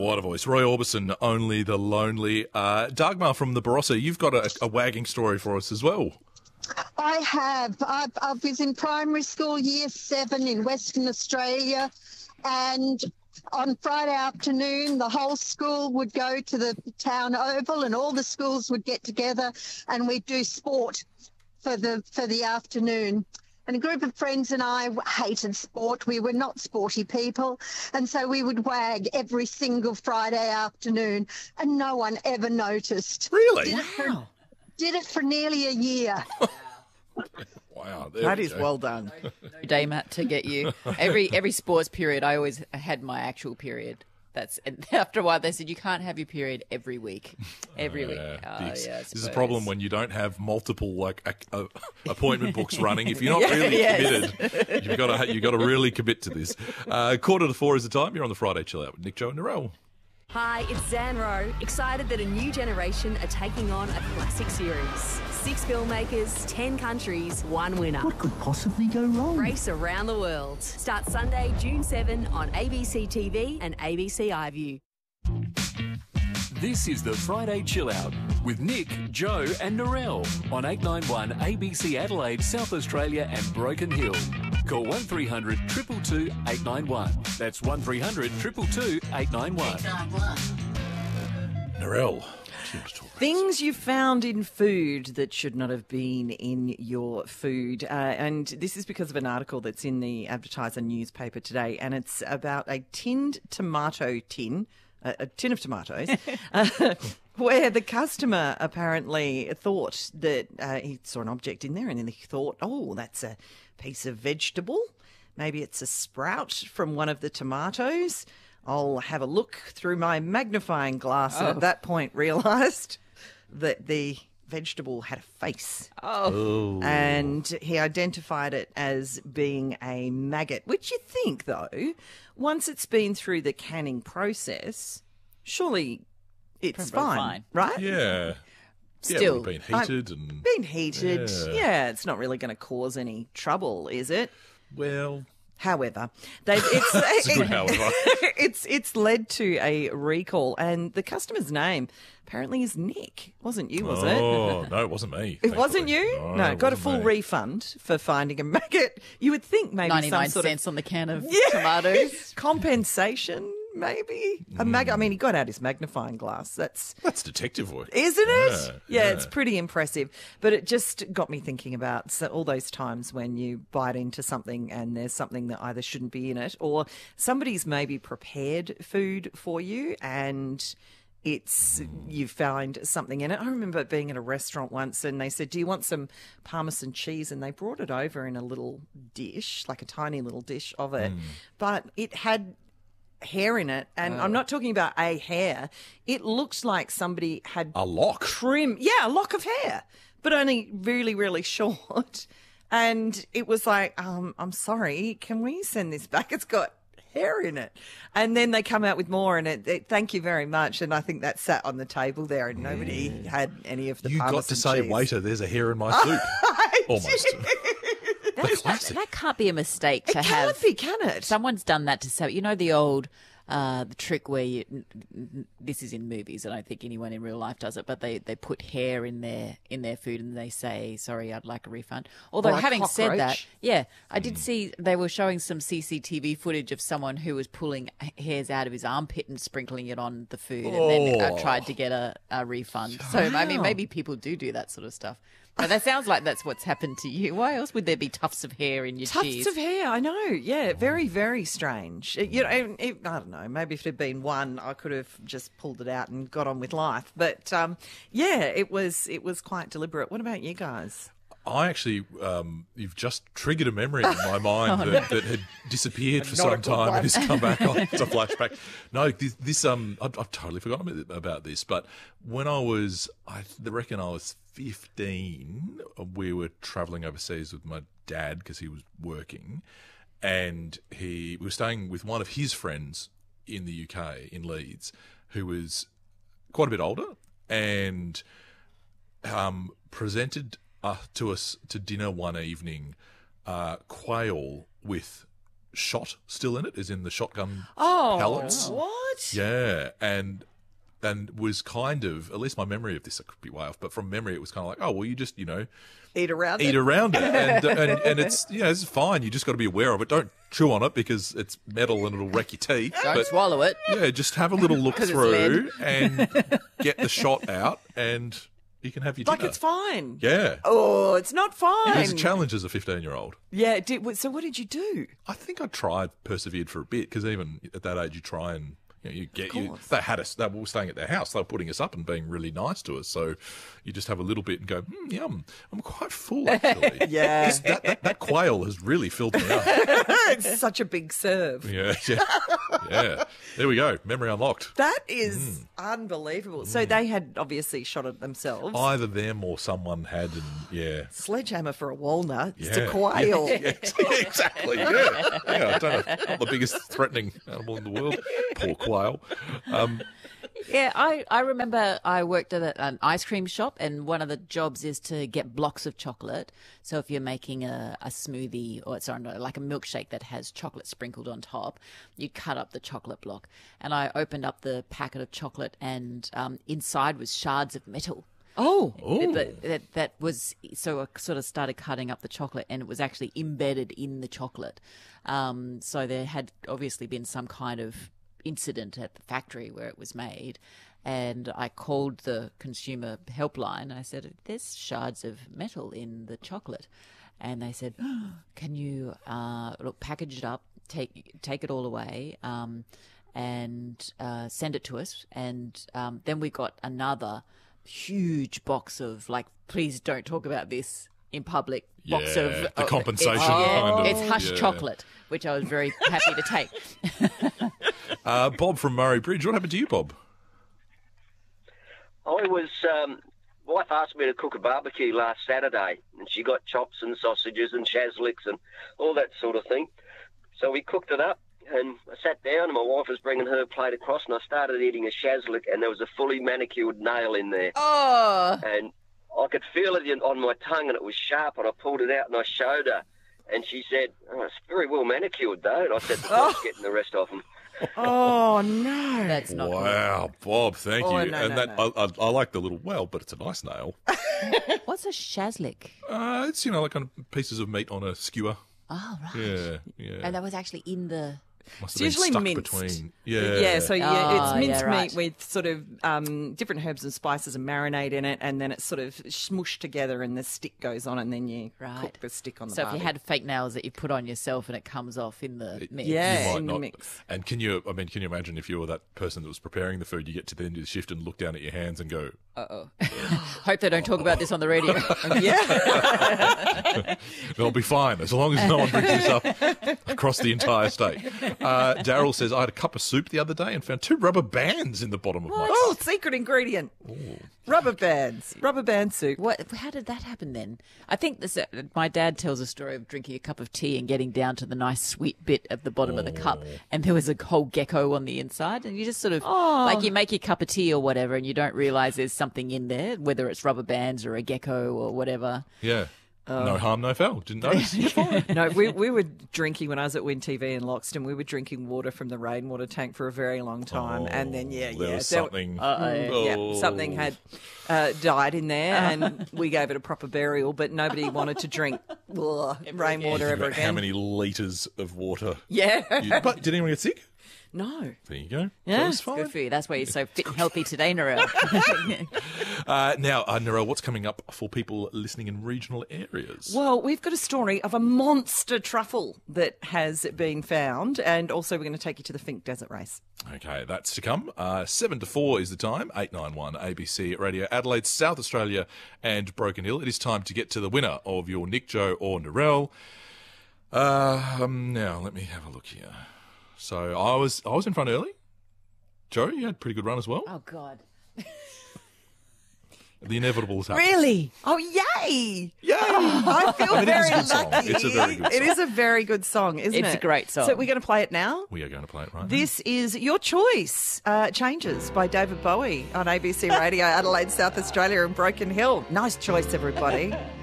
What a voice. Roy Orbison, Only the Lonely. Dagmar from the Barossa, you've got a wagging story for us as well. I have. I was in primary school, year 7 in Western Australia, and on Friday afternoon, the whole school would go to the town oval and all the schools would get together and we'd do sport for the afternoon. And a group of friends and I hated sport. We were not sporty people. And so we would wag every single Friday afternoon and no one ever noticed. Really? Did it for nearly a year. Wow. That is well done. No day, Matt, to get you. Every sports period, I always had my actual period. And after a while, they said you can't have your period every week. Every week. This is a problem when you don't have multiple appointment books running. If you're not really committed, you've got to really commit to this. 3:45 is the time. You're on the Friday Chill Out with Nick, Joe, and Narelle. Hi, it's Zan Rowe, excited that a new generation are taking on a classic series. 6 filmmakers, 10 countries, 1 winner. What could possibly go wrong? Race around the world. Start Sunday, June 7 on ABC TV and ABC iView. This is the Friday Chill Out with Nick, Joe and Narelle on 891 ABC Adelaide, South Australia and Broken Hill. Call 1300 222 891. That's 1300 222 891. Narelle. Things you found in food that should not have been in your food. And this is because of an article that's in the Advertiser newspaper today, and it's about a tinned tomato tin, a tin of tomatoes, where the customer apparently thought that he saw an object in there and then he thought, oh, that's a piece of vegetable. Maybe it's a sprout from one of the tomatoes. I'll have a look through my magnifying glass and at that point realised that the vegetable had a face. Oh. And he identified it as being a maggot, which you think, though, once it's been through the canning process, surely it's fine, right? Yeah. Still. It would have been heated and... Been heated. Yeah, it's not really going to cause any trouble, is it? Well... However, it's led to a recall, and the customer's name apparently is Nick. Wasn't you, was it? Oh, no, it wasn't me. It wasn't you? No, got a full me. refund for finding a maggot. You would think maybe 99 some sort cents of on the can of tomatoes. compensation, maybe. A maggot. I mean, he got out his magnifying glass. That's detective work. Isn't it? Yeah. It's pretty impressive. But it just got me thinking about all those times when you bite into something and there's something that either shouldn't be in it, or somebody's maybe prepared food for you and you find something in it. I remember being at a restaurant once and they said, do you want some Parmesan cheese? And they brought it over in a little dish, like a tiny little dish of it. But it had hair in it, and I'm not talking about a hair. It looked like somebody had A lock? a lock of hair, but only really, really short. And it was like, I'm sorry, can we send this back? It's got hair in it. And then they come out with more, and thank you very much. And I think that sat on the table there, and nobody had any of the You Parmesan got to say, cheese. waiter, there's a hair in my soup. Almost. That can't be a mistake to have. It can't be, can it? Someone's done that to say, you know, the old the trick where this is in movies. I don't think anyone in real life does it, but they put hair in their food and they say, sorry, I'd like a refund. Although Or a having said that, cockroach. I did see they were showing some CCTV footage of someone who was pulling hairs out of his armpit and sprinkling it on the food and then tried to get a refund. So, I mean, maybe people do that sort of stuff. But that sounds like that's what's happened to you. Why else would there be tufts of hair in your cheese? Tufts of hair, I know. Yeah, very, very strange. I don't know. Maybe if it had been one, I could have just pulled it out and got on with life. But it was quite deliberate. What about you guys? I actually, you've just triggered a memory in my mind that had disappeared for some time and has come back on. It's a flashback. No, I've totally forgotten about this. But when I reckon I was 15, we were travelling overseas with my dad because he was working, and we were staying with one of his friends in the UK, in Leeds, who was quite a bit older, and presented to us to dinner one evening quail with shot still in it, is in the shotgun Oh, pellets. what? Yeah, and was kind of, at least my memory of this, I could be way off, but from memory it was kind of like, oh, well, you just, Eat around eat it. around it, and it's it's fine. You just got to be aware of it. Don't chew on it because it's metal and it'll wreck your teeth. Don't swallow it. Yeah, just have a little look 'Cause it's through and get the shot out, and you can have your dinner. Like it's fine. Yeah. Oh, it's not fine. It was a challenge as a 15-year-old. Yeah. So what did you do? I think I persevered for a bit, because even at that age, you try and they had us. They were staying at their house. They were putting us up and being really nice to us. So you just have a little bit and go, yum. I'm quite full actually. Yeah. That quail has really filled me up. It's such a big serve. Yeah. There we go. Memory unlocked. That is unbelievable. So they had obviously shot it themselves. Either them or someone had, and Sledgehammer for a walnut. It's Yeah. a quail. Yeah, exactly. Yeah. I don't know. Not the biggest threatening animal in the world. Poor quail. Yeah, I remember I worked at an ice cream shop, and one of the jobs is to get blocks of chocolate. So if you're making a smoothie, like a milkshake that has chocolate sprinkled on top, you cut up the chocolate block. And I opened up the packet of chocolate, and inside was shards of metal. Oh. That was, so I sort of started cutting up the chocolate, and it was actually embedded in the chocolate. So there had obviously been some kind of incident at the factory where it was made, and I called the consumer helpline and I said, there's shards of metal in the chocolate, and they said, can you package it up, take it all away, and send it to us. And then we got another huge box of, like, please don't talk about this in public, box of the compensation kind of. it's hush chocolate, which I was very happy to take. Bob from Murray Bridge. What happened to you, Bob? I was, wife asked me to cook a barbecue last Saturday, and she got chops and sausages and shazliks and all that sort of thing. So we cooked it up, and I sat down, and my wife was bringing her plate across, and I started eating a shazlik, and there was a fully manicured nail in there. Oh, And I could feel it on my tongue, and it was sharp, and I pulled it out, and I showed her. And she said, oh, it's very well manicured, though. And I said, I'm getting the rest of them. Oh, no. that's not cool. Wow, Bob, thank Oh, you. no, and no, that I like the little, but it's a nice nail. What's a shazlik? It's like kind of pieces of meat on a skewer. Oh, right. Yeah. And that was actually in the... Must It's have been usually stuck minced. between. Yeah, so it's Oh, minced yeah, right. meat with sort of different herbs and spices and marinade in it, and then it's sort of smooshed together and the stick goes on, and then you cook the stick on the So if barbie. you had fake nails that you put on yourself and it comes off in the mix. Yeah. You might in the not. mix. And can you imagine if you were that person that was preparing the food, you get to the end of the shift and look down at your hands and go, Hope they don't talk about this on the radio. Yeah. it'll be fine as long as no one brings this up across the entire state. Daryl says, I had a cup of soup the other day and found 2 rubber bands in the bottom of my Oh, cup. secret ingredient. Rubber bands. Rubber band soup. How did that happen then? I think my dad tells a story of drinking a cup of tea and getting down to the nice sweet bit at the bottom of the cup, and there was a whole gecko on the inside, and you just sort of, like, you make your cup of tea or whatever, and you don't realise there's something in there, whether it's rubber bands or a gecko or whatever. Yeah. No harm, no foul. Didn't notice. You're fine. No, we were drinking, when I was at Win TV in Loxton, we were drinking water from the rainwater tank for a very long time. And then, there was something. Something had died in there, and we gave it a proper burial, but nobody wanted to drink rainwater ever About how again. many litres of water? Yeah. But did anyone get sick? No. There you go. Yeah. That was It's fine. good for you. That's why you're so fit and healthy today, Narelle. Now, Narelle, what's coming up for people listening in regional areas? Well, we've got a story of a monster truffle that has been found, and also we're going to take you to the Finke Desert Race. Okay, that's to come. 7 to 4 is the time. 891 ABC Radio Adelaide, South Australia and Broken Hill. It is time to get to the winner of your Nick, Joe or Narelle. Now, let me have a look here. So I was in front early. Joe, you had a pretty good run as well. Oh, God. The inevitable has happened. Really? Oh, yay! Yay! I feel I mean, it is very a good song. lucky. It's a very good It song. is a very good song, isn't it? It's a great song. So we're going to play it now. We are going to play it right now. This is Your Choice, Changes by David Bowie on ABC Radio Adelaide, South Australia and Broken Hill. Nice choice, everybody.